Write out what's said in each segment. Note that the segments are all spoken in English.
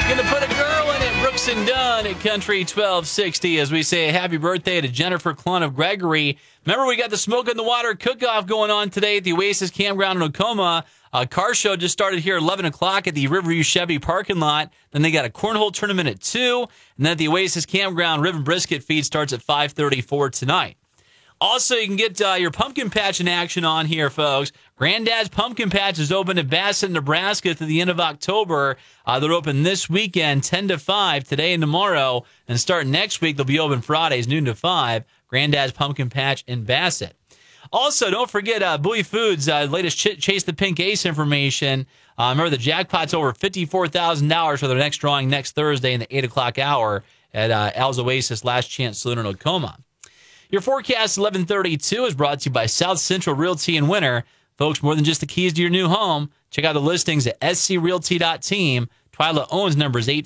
Gonna put a girl in it, Brooks and Dunn at Country 1260 as we say happy birthday to Jennifer Clun of Gregory. Remember, we got the Smoke in the Water cook-off going on today at the Oasis Campground in Oklahoma. Car show just started here at 11 o'clock at the Riverview Chevy parking lot. Then they got a cornhole tournament at 2. And then at the Oasis Campground, rib and brisket feed starts at 5:34 tonight. Also, you can get your pumpkin patch in action on here, folks. Granddad's Pumpkin Patch is open at Bassett, Nebraska to the end of October. They're open this weekend, 10 to 5, today and tomorrow. And starting next week, they'll be open Fridays, noon to 5. Granddad's Pumpkin Patch in Bassett. Also, don't forget Bowie Foods' latest Chase the Pink Ace information. Remember, the jackpot's over $54,000 for their next drawing next Thursday in the 8 o'clock hour at Al's Oasis Last Chance Saloon in Oklahoma. Your forecast 11:32 is brought to you by South Central Realty in Winter. Folks, more than just the keys to your new home, check out the listings at screalty.team. Twyla Owens number is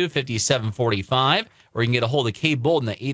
842-5745, or you can get a hold of Kay Bolden at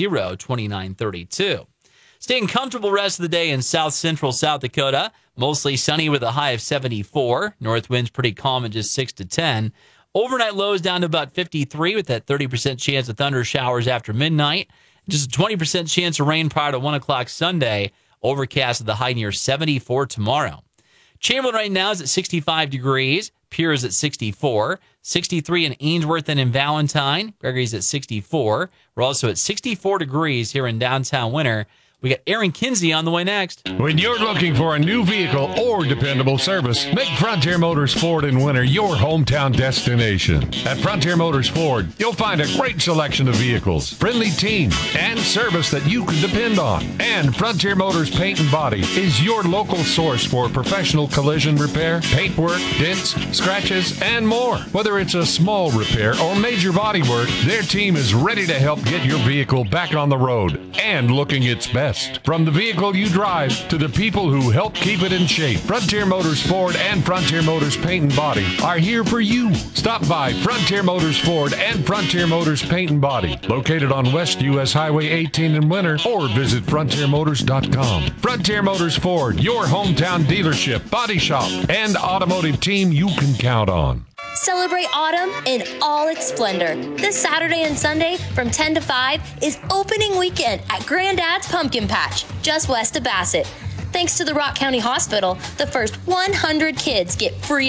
830-2932. Staying comfortable rest of the day in South Central South Dakota. Mostly sunny with a high of 74. North winds pretty calm at just 6 to 10. Overnight lows down to about 53 with that 30% chance of thunder showers after midnight. Just a 20% chance of rain prior to 1 o'clock Sunday. Overcast with the high near 74 tomorrow. Chamberlain right now is at 65 degrees. Pierre is at 64. 63 in Ainsworth and in Valentine. Gregory's at 64. We're also at 64 degrees here in downtown Winter. We got Aaron Kinsey on the way next. When you're looking for a new vehicle or dependable service, make Frontier Motors Ford in Winter your hometown destination. At Frontier Motors Ford, you'll find a great selection of vehicles, friendly team, and service that you can depend on. And Frontier Motors Paint and Body is your local source for professional collision repair, paintwork, dents, scratches, and more. Whether it's a small repair or major body work, their team is ready to help get your vehicle back on the road and looking its best. From the vehicle you drive to the people who help keep it in shape, Frontier Motors Ford and Frontier Motors Paint and Body are here for you. Stop by Frontier Motors Ford and Frontier Motors Paint and Body, located on West US Highway 18 in Winter, or visit frontiermotors.com. Frontier Motors Ford, your hometown dealership, body shop, and automotive team you can count on. Celebrate autumn in all its splendor. This Saturday and Sunday from 10 to 5 is opening weekend at Granddad's Pumpkin Patch, just west of Bassett. Thanks to the Rock County Hospital, the first 100 kids get free